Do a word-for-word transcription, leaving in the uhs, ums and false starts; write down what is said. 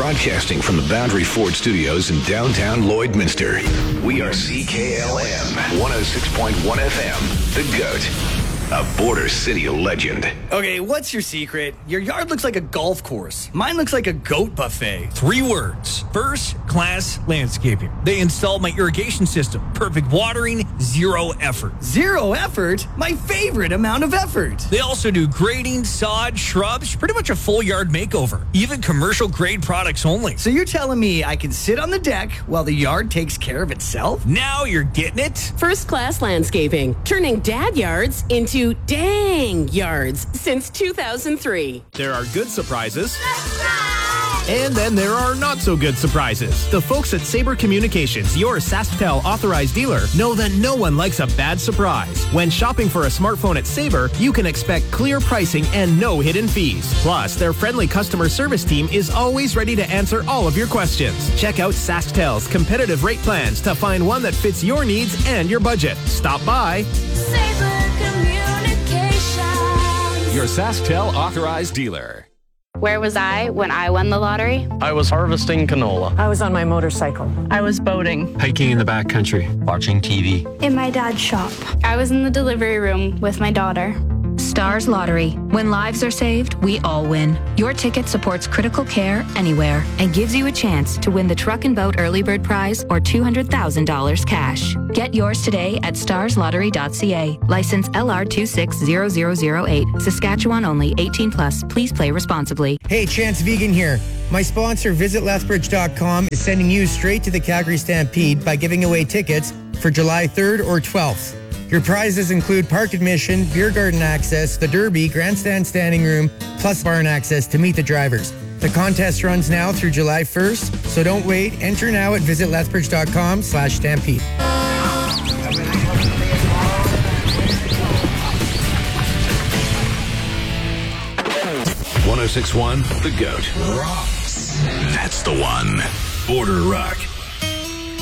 Broadcasting from the Boundary Ford Studios in downtown Lloydminster. We are C K L M one oh six point one F M, The Goat. A Border City legend. Okay, what's your secret? Your yard looks like a golf course. Mine looks like a goat buffet. Three words. First class landscaping. They installed my irrigation system. Perfect watering, zero effort. Zero effort? My favorite amount of effort. They also do grading, sod, shrubs, pretty much a full yard makeover. Even commercial grade products only. So you're telling me I can sit on the deck while the yard takes care of itself? Now you're getting it? First class landscaping. Turning dad yards into dang yards since two thousand three. There are good surprises. And then there are not so good surprises. The folks at Sabre Communications, your SaskTel authorized dealer, know that no one likes a bad surprise. When shopping for a smartphone at Sabre, you can expect clear pricing and no hidden fees. Plus, their friendly customer service team is always ready to answer all of your questions. Check out SaskTel's competitive rate plans to find one that fits your needs and your budget. Stop by. Sabre Communications, your SaskTel authorized dealer. Where was I when I won the lottery? I was harvesting canola. I was on my motorcycle. I was boating. Hiking in the backcountry. Watching T V. In my dad's shop. I was in the delivery room with my daughter. Stars Lottery. When lives are saved, we all win. Your ticket supports critical care anywhere and gives you a chance to win the Truck and Boat Early Bird Prize or two hundred thousand dollars cash. Get yours today at stars lottery dot c a. License L R two six zero zero zero eight. Saskatchewan only. eighteen plus. Please play responsibly. Hey, Chance Vegan here. My sponsor, visit lethbridge dot com, is sending you straight to the Calgary Stampede by giving away tickets for July third or twelfth. Your prizes include park admission, beer garden access, the Derby, grandstand standing room, plus barn access to meet the drivers. The contest runs now through July first, so don't wait. Enter now at visit lethbridge dot com slash stampede. one oh six point one, The Goat. That's the one. Border Rock.